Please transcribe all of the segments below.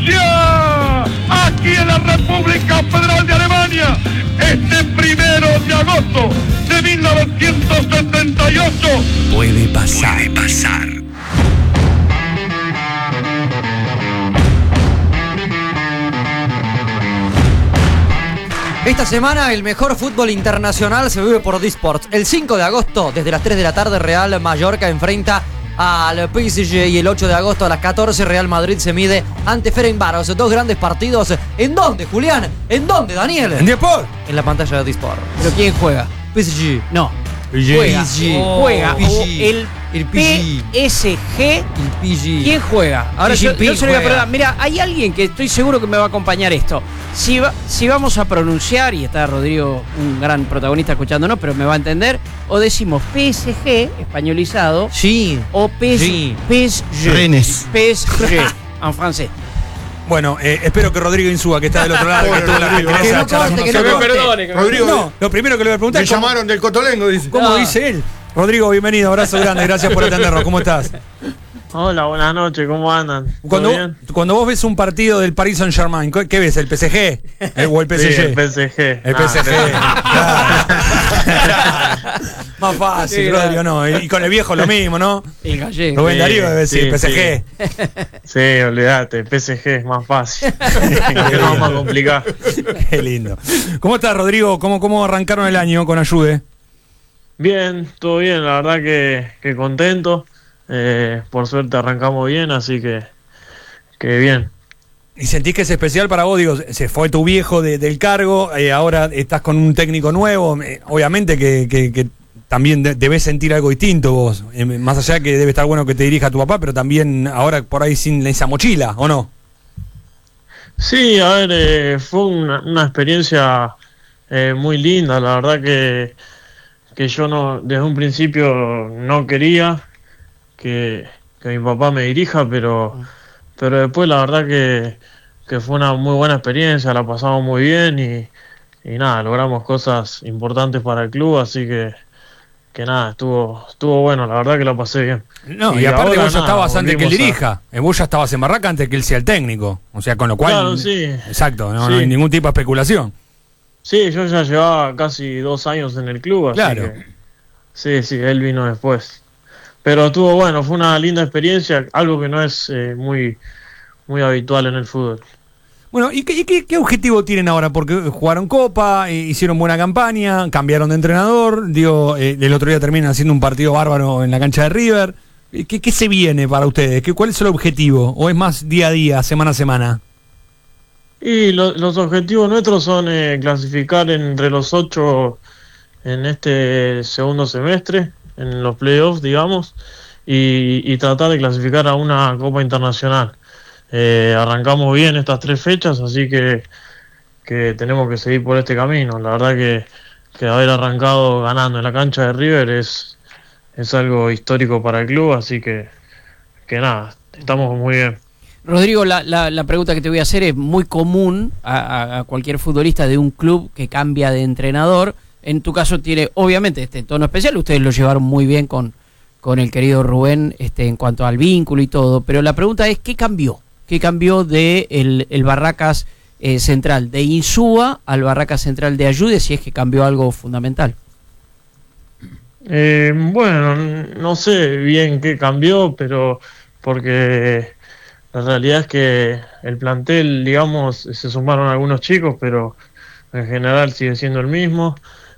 Rusia, aquí en la República Federal de Alemania, este 1 de agosto de 1978. Puede pasar. Esta semana el mejor fútbol internacional se vive por D-Sports. El 5 de agosto, desde las 3 de la tarde, Real Mallorca enfrenta al PSG, y el 8 de agosto a las 14 Real Madrid se mide ante Ferencváros. Dos grandes partidos. ¿En dónde, Julián? ¿En dónde, Daniel? En D-Sport. En la pantalla de D-Sport. ¿Pero quién juega? PSG. No. Juega. Juega. El PSG. El PSG. ¿Quién juega? Ahora yo se lo voy a juega. preguntar. Mira, hay alguien que estoy seguro que me va a acompañar esto. Si vamos a pronunciar, y está Rodrigo, un gran protagonista escuchándonos, pero me va a entender, o decimos PSG, españolizado, Sí. o Sí. PSG. Rennes. PSG, en francés. Bueno, espero que Rodrigo Insúa, que está del otro lado, que tuvo la Que gentileza no de charlar corte, con que no nosotros. corte. Rodrigo, No, lo primero que le voy a preguntar me es cómo, llamaron del Cotolengo, dice. cómo dice él. Rodrigo, bienvenido, abrazo grande, gracias por atendernos. ¿Cómo estás? Hola, buenas noches, ¿cómo andan? ¿Todo bien? Cuando vos ves un partido del Paris Saint-Germain, ¿qué ves? ¿El PSG? ¿O el PSG? Sí, el PSG. El PSG. Claro. Más fácil, Sí, Rodrigo, no. Y con el viejo lo mismo, ¿no? El gallego. Rubén Sí, Darío debe decir, sí, PSG. Sí, olvídate, PSG es más fácil. Que no vamos a complicar. Qué lindo. ¿Cómo estás, Rodrigo? ¿Cómo arrancaron el año con Ayude? Bien, todo bien, la verdad que contento. Por suerte arrancamos bien, así que bien. ¿Y sentís que es especial para vos? Digo, se fue tu viejo del cargo, ahora estás con un técnico nuevo, obviamente que también debes sentir algo distinto vos, más allá que debe estar bueno que te dirija tu papá, pero también ahora por ahí sin esa mochila, ¿o no? Sí, a ver, fue una experiencia muy linda, la verdad que yo no desde un principio no quería que mi papá me dirija, pero después la verdad que fue una muy buena experiencia, la pasamos muy bien y nada, logramos cosas importantes para el club, así que nada, estuvo bueno, la verdad que la pasé bien. No, y aparte ahora, vos ya nada, estabas antes que él volvimos dirija, vos ya estabas en Barraca antes que él sea el técnico, o sea, con lo cual... Claro, sí. Exacto, no Sí. hay ningún tipo de especulación. Sí, yo ya llevaba casi 2 años en el club, así Claro. que sí, él vino después. Pero estuvo bueno, fue una linda experiencia, algo que no es muy habitual en el fútbol. Bueno, ¿y qué objetivo tienen ahora? Porque jugaron Copa, hicieron buena campaña, cambiaron de entrenador, el otro día terminan haciendo un partido bárbaro en la cancha de River. ¿Qué se viene para ustedes? ¿Cuál es el objetivo? ¿O es más día a día, semana a semana? Y los objetivos nuestros son clasificar entre los 8 en este segundo semestre, en los playoffs, digamos, y tratar de clasificar a una Copa Internacional. Arrancamos bien estas 3 fechas, así que tenemos que seguir por este camino. La verdad que haber arrancado ganando en la cancha de River es algo histórico para el club, así que nada, estamos muy bien. Rodrigo, la pregunta que te voy a hacer es muy común a cualquier futbolista de un club que cambia de entrenador. En tu caso tiene, obviamente, este tono especial. Ustedes lo llevaron muy bien con el querido Rubén en cuanto al vínculo y todo. Pero la pregunta es, ¿qué cambió? ¿Qué cambió de el Barracas Central de Insúa al Barracas Central de Ayude, si es que cambió algo fundamental? Bueno, no sé bien qué cambió, pero porque la realidad es que el plantel, digamos, se sumaron algunos chicos, pero en general sigue siendo el mismo.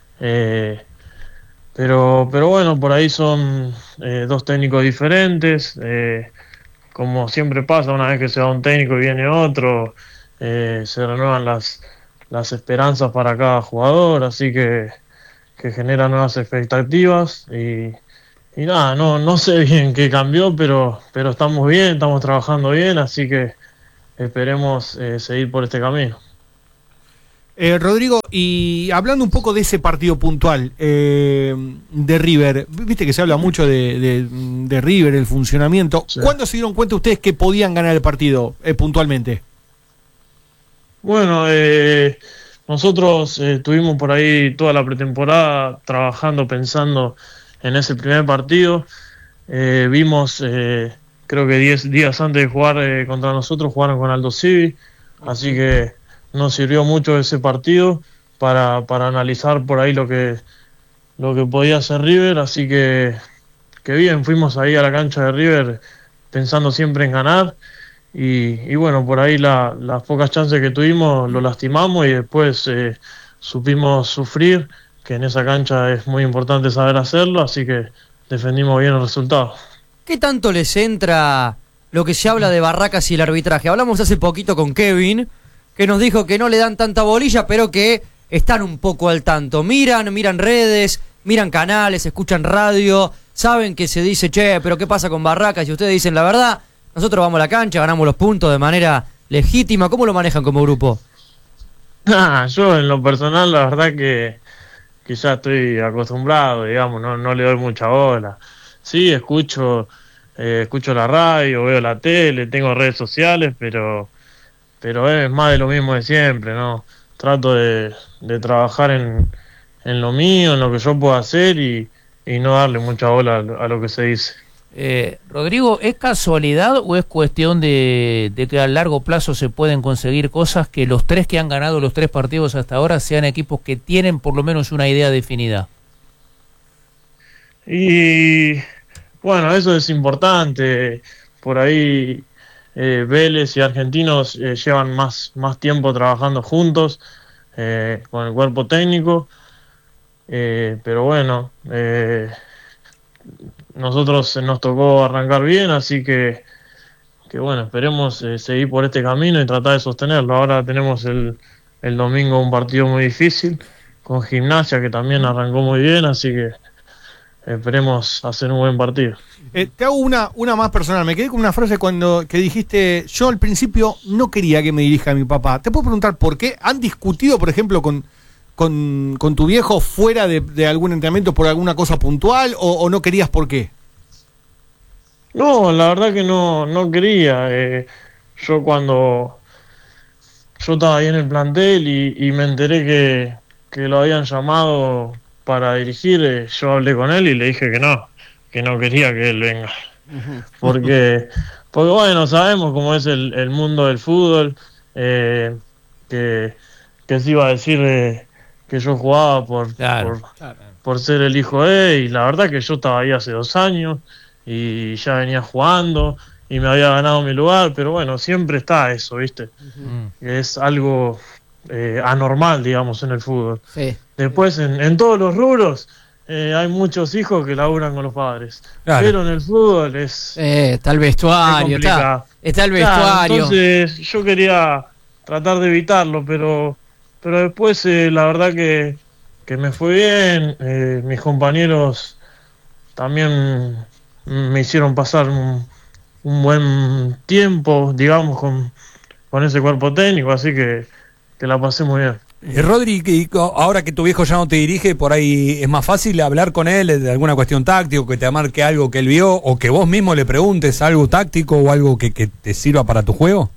Pero bueno, por ahí son 2 técnicos diferentes. Como siempre pasa, una vez que se va un técnico y viene otro, se renuevan las esperanzas para cada jugador, así que genera nuevas expectativas y nada, no sé bien qué cambió, pero estamos bien, estamos trabajando bien, así que esperemos seguir por este camino. Rodrigo, y hablando un poco de ese partido puntual de River, viste que se habla mucho de River, el funcionamiento. Sí. ¿Cuándo se dieron cuenta ustedes que podían ganar el partido puntualmente? Bueno, nosotros estuvimos por ahí toda la pretemporada trabajando, pensando en ese primer partido. Vimos creo que 10 días antes de jugar contra nosotros jugaron con Aldo Civi, así que nos sirvió mucho ese partido para analizar por ahí lo que podía hacer River, así que bien, fuimos ahí a la cancha de River pensando siempre en ganar y bueno, por ahí las pocas chances que tuvimos lo lastimamos y después supimos sufrir, que en esa cancha es muy importante saber hacerlo, así que defendimos bien el resultado. ¿Qué tanto les entra lo que se habla de Barracas y el arbitraje? Hablamos hace poquito con Kevin, que nos dijo que no le dan tanta bolilla, pero que están un poco al tanto. Miran redes, miran canales, escuchan radio, saben que se dice, che, pero ¿qué pasa con Barracas? Y ustedes dicen la verdad, nosotros vamos a la cancha, ganamos los puntos de manera legítima. ¿Cómo lo manejan como grupo? Yo en lo personal, la verdad que ya estoy acostumbrado, digamos, no le doy mucha bola. Sí, escucho la radio, veo la tele, tengo redes sociales, pero es más de lo mismo de siempre, ¿no? Trato de trabajar en lo mío, en lo que yo puedo hacer y no darle mucha bola a lo que se dice. Rodrigo, ¿es casualidad o es cuestión de que a largo plazo se pueden conseguir cosas, que los tres que han ganado los 3 partidos hasta ahora sean equipos que tienen por lo menos una idea definida? Y bueno, eso es importante. Por ahí Vélez y Argentinos llevan más tiempo trabajando juntos con el cuerpo técnico, pero bueno, nosotros nos tocó arrancar bien, así que bueno, esperemos seguir por este camino y tratar de sostenerlo. Ahora tenemos el domingo un partido muy difícil con Gimnasia, que también arrancó muy bien, así que esperemos hacer un buen partido. Te hago una más personal. Me quedé con una frase que dijiste: yo al principio no quería que me dirija mi papá. ¿Te puedo preguntar por qué? ¿Han discutido, por ejemplo, con tu viejo fuera de algún entrenamiento por alguna cosa puntual o no querías por qué? No, la verdad que no quería. Yo cuando yo estaba ahí en el plantel y me enteré que lo habían llamado para dirigir, yo hablé con él y le dije que no quería que él venga. Porque bueno, sabemos cómo es el mundo del fútbol, que se iba a decir que yo jugaba por ser el hijo de él, y la verdad que yo estaba ahí hace 2 años y ya venía jugando y me había ganado mi lugar, pero bueno, siempre está eso, ¿viste? Es algo anormal, digamos, en el fútbol. Sí. Después, en todos los rubros, hay muchos hijos que laburan con los padres. Claro. Pero en el fútbol es Está el vestuario, está el vestuario. Entonces, yo quería tratar de evitarlo, pero después, la verdad que me fue bien. Mis compañeros también me hicieron pasar un buen tiempo, digamos, con ese cuerpo técnico, así que la pasé muy bien. Rodri, ahora que tu viejo ya no te dirige, por ahí es más fácil hablar con él de alguna cuestión táctica, que te marque algo que él vio, o que vos mismo le preguntes algo táctico o algo que te sirva para tu juego.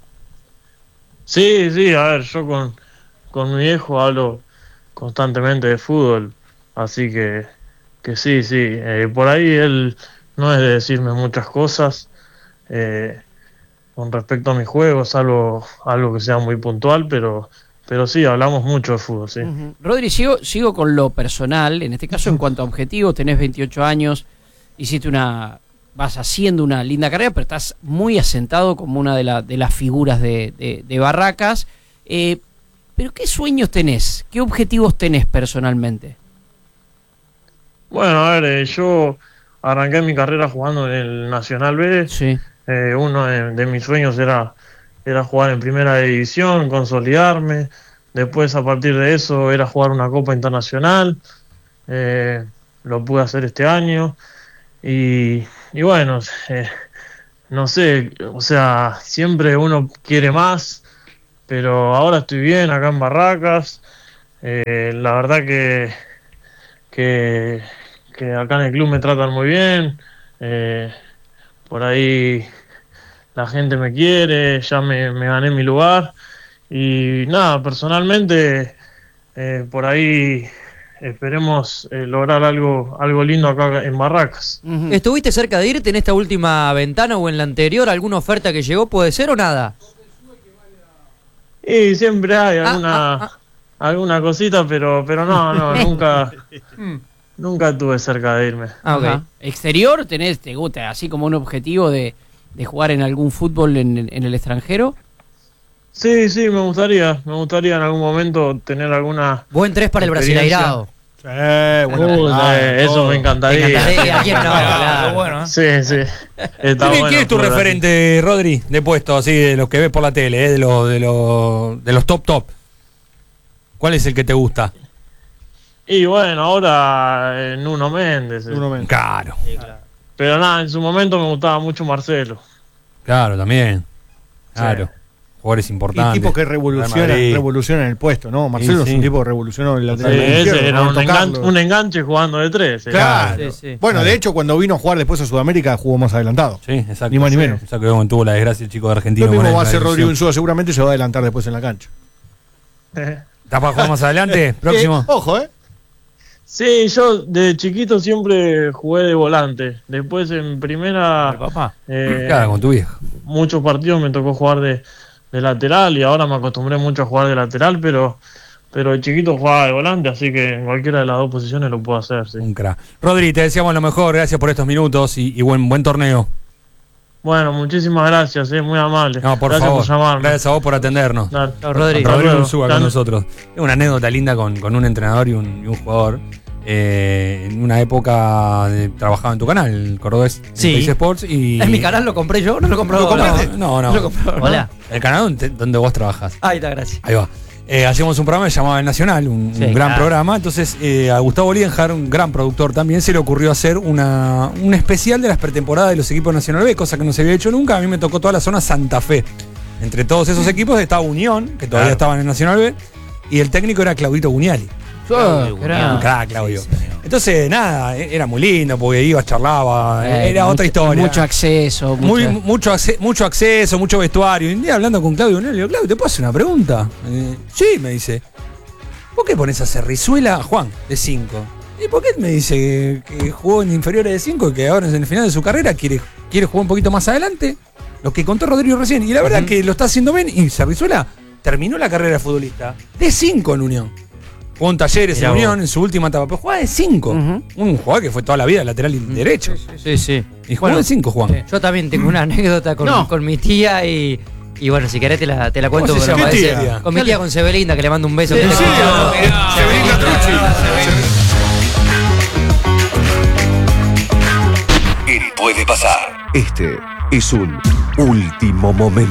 Sí, a ver, yo con mi viejo hablo constantemente de fútbol, así que sí, por ahí él no es de decirme muchas cosas con respecto a mi juego, salvo algo que sea muy puntual, pero sí, hablamos mucho de fútbol, sí. Rodri, sigo con lo personal, en este caso en cuanto a objetivos, tenés 28 años, vas haciendo una linda carrera, pero estás muy asentado como una de las figuras de Barracas. ¿Pero qué sueños tenés? ¿Qué objetivos tenés personalmente? Bueno, a ver, yo arranqué mi carrera jugando en el Nacional B. Sí. Uno de mis sueños era jugar en primera división, consolidarme. Después, a partir de eso, era jugar una Copa Internacional. Lo pude hacer este año. Y bueno, no sé, o sea, siempre uno quiere más, pero ahora estoy bien acá en Barracas. La verdad que acá en el club me tratan muy bien. Por ahí la gente me quiere, ya me gané mi lugar. Y nada, personalmente, por ahí esperemos lograr algo lindo acá en Barracas. ¿Estuviste cerca de irte en esta última ventana o en la anterior? ¿Alguna oferta que llegó puede ser o nada? Y siempre hay alguna cosita, pero no, nunca estuve cerca de irme. Ajá. ¿Exterior te gusta así como un objetivo de jugar en algún fútbol en el extranjero? Sí, me gustaría en algún momento tener alguna... Buen 3 para el Brasileirao. Eso me encantaría. ¿A quién no? Claro. Bueno, Sí. Está bueno, ¿Quién es tu referente, Rodri, de puesto así, de los que ves por la tele, de los top? ¿Cuál es el que te gusta? Y bueno, ahora Nuno Méndez. Claro. Pero nada, en su momento me gustaba mucho Marcelo. Claro, también. Claro. Sí. Jugadores importantes. Y tipo que revoluciona el puesto, ¿no? Marcelo es un tipo que revolucionó el lateral. Ese era un enganche jugando de 3. Claro. Sí. Bueno, de hecho, cuando vino a jugar después a Sudamérica, jugó más adelantado. Sí, exacto. Ni más ni menos. O sea que tuvo la desgracia el chico de Argentina. Lo mismo con va a la hacer Rodrigo lesión. Insúa, seguramente se va a adelantar después en la cancha. ¿Está para jugar más adelante? Próximo. Ojo, Sí, yo de chiquito siempre jugué de volante. Después en primera... papá. Claro, con tu viejo. Muchos partidos me tocó jugar de lateral y ahora me acostumbré mucho a jugar de lateral, pero de chiquito jugaba de volante, así que en cualquiera de las dos posiciones lo puedo hacer, sí. Un crack. Rodri, te deseamos lo mejor, gracias por estos minutos y buen torneo. Bueno, muchísimas gracias, muy amable. No, por gracias favor. por llamarme. Gracias a vos por atendernos. Dale. Rodri. Rodrigo Insúa con Dale. nosotros. Es una anécdota linda con un entrenador y un jugador. En una época trabajaba en tu canal, Cordobés Sí. País Sports. Y ¿En mi canal lo compré yo? ¿No lo compró? ¿Lo compraste? No. ¿Lo compró? Hola. El canal donde vos trabajás. Ahí está, gracias. Ahí va. Hacíamos un programa que se llamaba El Nacional, un Sí, gran claro. programa. Entonces, a Gustavo Lienjar, un gran productor también, se le ocurrió hacer un especial de las pretemporadas de los equipos Nacional B, cosa que no se había hecho nunca. A mí me tocó toda la zona Santa Fe. Entre todos esos equipos estaba Unión, que todavía estaban en Nacional B, y el técnico era Claudito Gugnali. Un crack, Claudio. Entonces, nada, era muy lindo porque iba, charlaba, era otra historia. Mucho acceso. Mucho acceso, mucho vestuario. Y un día hablando con Claudio, le digo, Claudio, ¿te puedo hacer una pregunta? Sí, me dice. ¿Por qué pones a Cerrizuela, Juan, de 5? ¿Y por qué me dice que jugó en inferiores de 5 y que ahora en el final de su carrera quiere jugar un poquito más adelante? Lo que contó Rodrigo recién. Y la verdad que lo está haciendo bien. Y Cerrizuela terminó la carrera de futbolista de 5 en Unión. Jugó en Talleres en Unión en su última etapa, pero jugaba de 5. Un jugador que fue toda la vida lateral derecho. Sí. Y jugó de 5, Juan. Yo también tengo una anécdota con mi tía y bueno, si querés te la cuento. ¿Cómo se pero llama? parece- ¿Qué tía? Con mi tía, con Sebelinda, que le mando un beso. Sebelinda Trucci. Él puede pasar. Este es un último momento.